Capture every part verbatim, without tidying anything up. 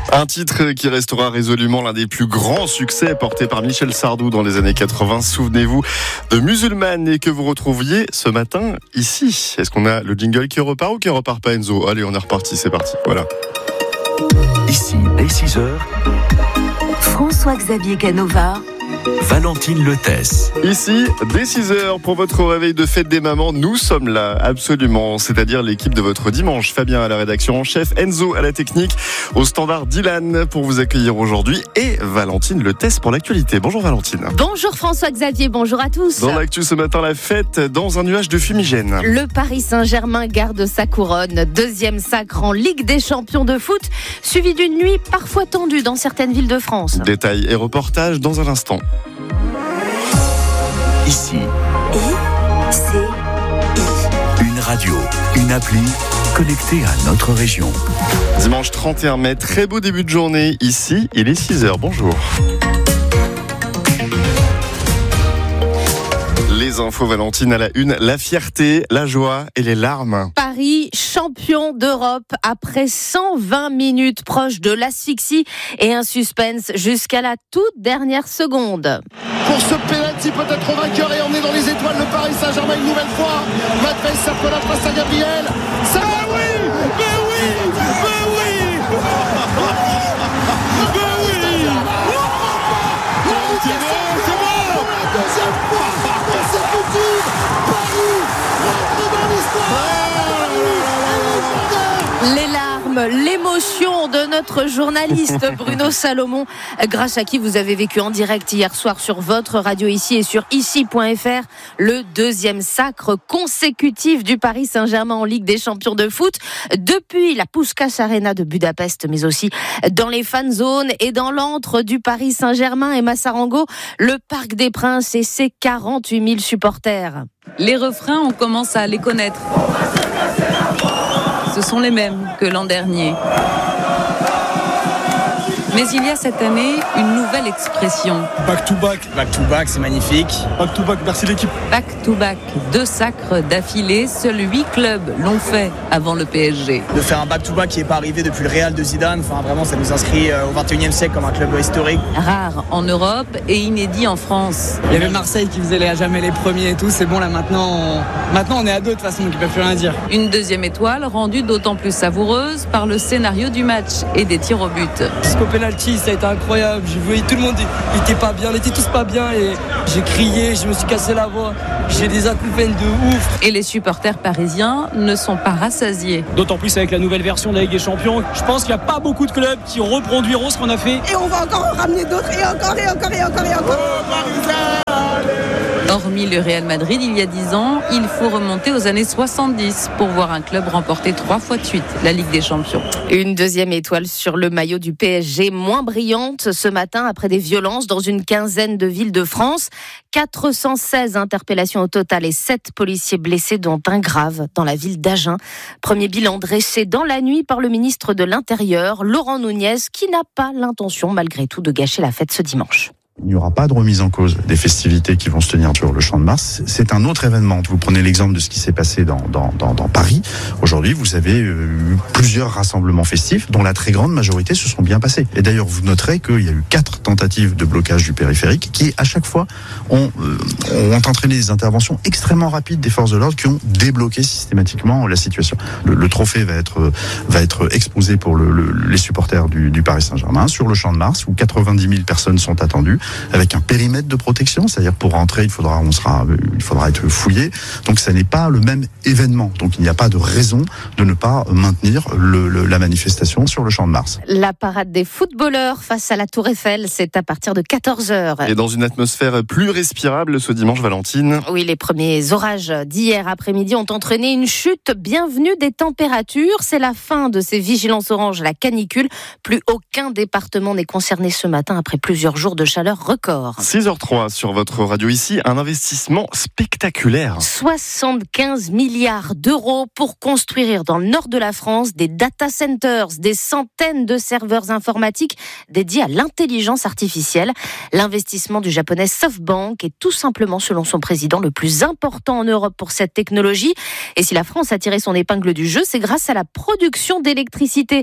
Un titre qui restera résolument l'un des plus grands succès portés par Michel Sardou dans les années quatre-vingts. Souvenez-vous de Musulmane et que vous retrouviez ce matin ici. Est-ce qu'on a le jingle qui repart ou qui repart pas, Enzo? Allez, on est reparti, c'est parti, voilà. Ici, dès six heures, François-Xavier Canova, Valentine Lethès. Ici, dès six heures, pour votre réveil de fête des mamans, nous sommes là, absolument. C'est-à-dire l'équipe de votre dimanche. Fabien à la rédaction en chef, Enzo à la technique, au standard Dylan pour vous accueillir aujourd'hui et Valentine Lethès pour l'actualité. Bonjour Valentine. Bonjour François-Xavier, bonjour à tous. Dans l'actu ce matin, la fête dans un nuage de fumigène. Le Paris Saint-Germain garde sa couronne. Deuxième sacre en Ligue des champions de foot, suivi d'une nuit parfois tendue dans certaines villes de France. Détails et reportages dans un instant. Ici, I, C, I. une radio, une appli connectée à notre région. Dimanche trente et un mai, très beau début de journée. Ici, il est six heures. Bonjour. Les infos Valentine à la une, la fierté, la joie et les larmes. Paris, champion d'Europe après cent vingt minutes proche de l'asphyxie et un suspense jusqu'à la toute dernière seconde. Pour ce penalty peut-être vainqueur et on est dans les étoiles, le Paris Saint-Germain une nouvelle fois. Matvei Sarkola face à Gabriel. Ça ah oui, mais oui, mais oui, mais oui. C'est bon, c'est bon. La deuxième fois consécutive, Paris rentre dans l'histoire. Les larmes, l'émotion de notre journaliste Bruno Salomon, grâce à qui vous avez vécu en direct hier soir sur votre radio ici et sur ici point f r le deuxième sacre consécutif du Paris Saint-Germain en Ligue des champions de foot depuis la Puskás Arena de Budapest, mais aussi dans les fan zones et dans l'antre du Paris Saint-Germain et Massarango, le Parc des Princes et ses quarante-huit mille supporters. Les refrains, on commence à les connaître. Ce sont les mêmes que l'an dernier. Mais il y a cette année une nouvelle expression. Back to back. Back to back, c'est magnifique. Back to back, merci l'équipe. Back to back, deux sacres d'affilée. Seuls huit clubs l'ont fait avant le P S G. De faire un back to back qui n'est pas arrivé depuis le Real de Zidane, enfin vraiment ça nous inscrit au vingt et unième siècle comme un club historique. Rare en Europe et inédit en France. Il y avait Marseille qui faisait les, à jamais les premiers et tout, c'est bon là maintenant on, maintenant on est à deux de toute façon donc ils ne peuvent plus rien dire. Une deuxième étoile rendue d'autant plus savoureuse par le scénario du match et des tirs au but. Jusqu'au penalty, ça a été incroyable. J'ai vu tout le monde, il était pas bien, on était tous pas bien et j'ai crié, je me suis cassé la voix. J'ai des acouphènes de ouf. Et les supporters parisiens ne sont pas rassasiés. D'autant plus avec la nouvelle version de la Ligue des Champions. Je pense qu'il n'y a pas beaucoup de clubs qui reproduiront ce qu'on a fait. Et on va encore en ramener d'autres et encore et encore et encore et encore. Hormis le Real Madrid, il y a dix ans, il faut remonter aux années soixante-dix pour voir un club remporter trois fois de suite la Ligue des Champions. Une deuxième étoile sur le maillot du P S G, moins brillante ce matin après des violences dans une quinzaine de villes de France. quatre cent seize interpellations au total et sept policiers blessés, dont un grave dans la ville d'Agen. Premier bilan dressé dans la nuit par le ministre de l'Intérieur, Laurent Nunez, qui n'a pas l'intention malgré tout de gâcher la fête ce dimanche. Il n'y aura pas de remise en cause des festivités qui vont se tenir sur le Champ de Mars. C'est un autre événement. Vous prenez l'exemple de ce qui s'est passé dans, dans, dans, dans Paris. Aujourd'hui, vous avez eu plusieurs rassemblements festifs dont la très grande majorité se sont bien passés. Et d'ailleurs, vous noterez qu'il y a eu quatre tentatives de blocage du périphérique qui, à chaque fois, ont, euh, ont entraîné des interventions extrêmement rapides des forces de l'ordre qui ont débloqué systématiquement la situation. Le, le trophée va être, va être exposé pour le, le, les supporters du, du Paris Saint-Germain sur le Champ de Mars où quatre-vingt-dix mille personnes sont attendues, avec un périmètre de protection, c'est-à-dire pour rentrer, il faudra, on sera, il faudra être fouillé. Donc, ça n'est pas le même événement. Donc, il n'y a pas de raison de ne pas maintenir le, le, la manifestation sur le Champ de Mars. La parade des footballeurs face à la Tour Eiffel, c'est à partir de quatorze heures. Et dans une atmosphère plus respirable ce dimanche, Valentine. Oui, les premiers orages d'hier après-midi ont entraîné une chute bienvenue des températures. C'est la fin de ces vigilances oranges, la canicule. Plus aucun département n'est concerné ce matin après plusieurs jours de chaleur record. six heures trois sur votre radio ici, un investissement spectaculaire. soixante-quinze milliards d'euros pour construire dans le nord de la France des data centers, des centaines de serveurs informatiques dédiés à l'intelligence artificielle. L'investissement du japonais SoftBank est tout simplement, selon son président, le plus important en Europe pour cette technologie. Et si la France a tiré son épingle du jeu, c'est grâce à la production d'électricité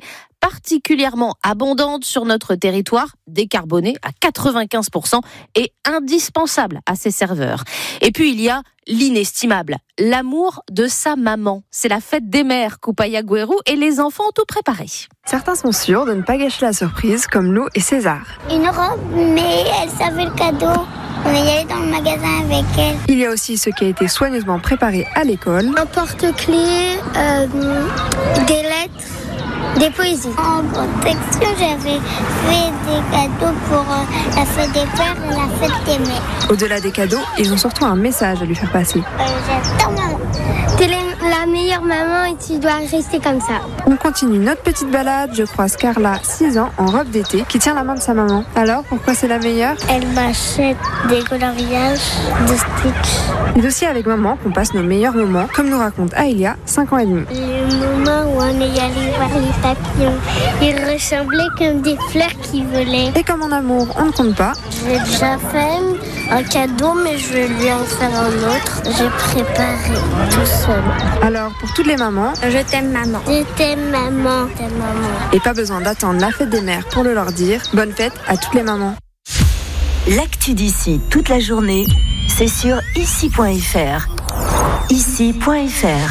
particulièrement abondante sur notre territoire, décarbonée à quatre-vingt-quinze pour cent et indispensable à ses serveurs. Et puis il y a l'inestimable, l'amour de sa maman. C'est la fête des mères, Koupaya Gouérou, et les enfants ont tout préparé. Certains sont sûrs de ne pas gâcher la surprise, comme Lou et César. Une robe, mais elle savait le cadeau. On est allé dans le magasin avec elle. Il y a aussi ce qui a été soigneusement préparé à l'école. Un porte-clés, euh, des lettres, des poésies. En protection, j'avais fait des cadeaux pour euh, la fête des pères et la fête des mères. Au-delà des cadeaux, ils ont surtout un message à lui faire passer. Euh, j'adore maman. T'es la meilleure maman et tu dois rester comme ça. On continue notre petite balade. Je croise Carla, six ans, en robe d'été, qui tient la main de sa maman. Alors, pourquoi c'est la meilleure ? Elle m'achète des coloriages, des Stitch. C'est aussi avec maman qu'on passe nos meilleurs moments, comme nous raconte Aïlia, cinq ans et demi. Le moment où on est allé voir les papillons, ils ressemblaient comme des fleurs qui volaient. Et comme en amour, on ne compte pas. J'ai déjà fait un cadeau, mais je vais lui en faire un autre. J'ai préparé tout seul. Alors, pour toutes les mamans, je t'aime maman. Je t'aime maman. Je t'aime maman. Et pas besoin d'attendre la fête des mères pour le leur dire. Bonne fête à toutes les mamans. L'actu d'ici toute la journée, c'est sur ici point f r. ici point f r.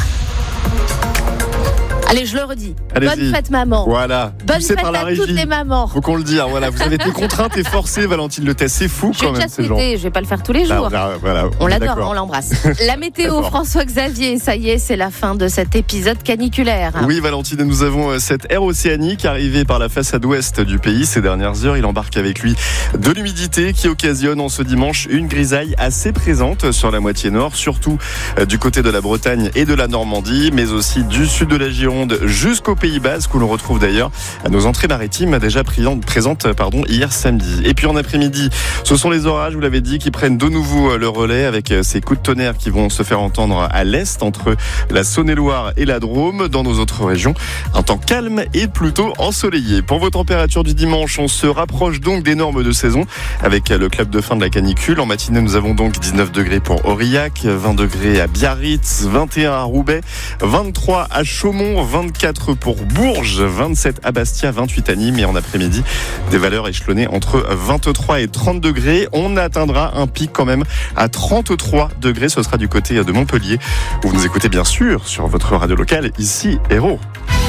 Allez, je le redis. Allez-y. Bonne fête, maman. Voilà. Bonne Poussé fête par la à régie. toutes les mamans. Faut qu'on le dise. Voilà, vous avez été contrainte et forcée, Valentine Le Test. C'est fou Je quand vais même. déjà souhaiter, je vais pas le faire tous les jours. Bah, voilà, on est l'adore, d'accord. on l'embrasse. La météo, François-Xavier, ça y est, c'est la fin de cet épisode caniculaire. Oui, Valentine, nous avons cet air océanique arrivé par la façade ouest du pays ces dernières heures. Il embarque avec lui de l'humidité qui occasionne en ce dimanche une grisaille assez présente sur la moitié nord, surtout du côté de la Bretagne et de la Normandie, mais aussi du sud de la Gironde jusqu'au Pays Basque, où l'on retrouve d'ailleurs nos entrées maritimes déjà présentes pardon, hier samedi. Et puis en après-midi, ce sont les orages, vous l'avez dit, qui prennent de nouveau le relais avec ces coups de tonnerre qui vont se faire entendre à l'est, entre la Saône-et-Loire et la Drôme. Dans nos autres régions, un temps calme et plutôt ensoleillé. Pour vos températures du dimanche, on se rapproche donc des normes de saison avec le club de fin de la canicule. En matinée, nous avons donc dix-neuf degrés pour Aurillac, vingt degrés à Biarritz, vingt et un à Roubaix, vingt-trois à Chaumont, vingt-quatre pour Bourges, vingt-sept à Bastia, vingt-huit à Nîmes, et en après-midi, des valeurs échelonnées entre vingt-trois et trente degrés. On atteindra un pic quand même à trente-trois degrés. Ce sera du côté de Montpellier, où vous nous écoutez bien sûr sur votre radio locale, ici Héros.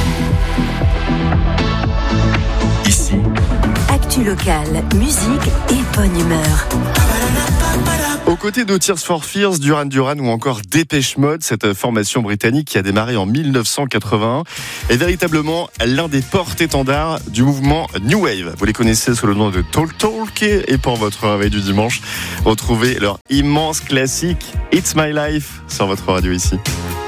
Ici, actu locale, musique et bonne humeur. Aux côtés de Tears for Fears, Duran Duran ou encore Dépêche Mode, cette formation britannique qui a démarré en dix-neuf cent quatre-vingt-un est véritablement l'un des porte-étendards du mouvement New Wave. Vous les connaissez sous le nom de Talk Talk, et pour votre réveil du dimanche, retrouvez leur immense classique It's My Life sur votre radio ici.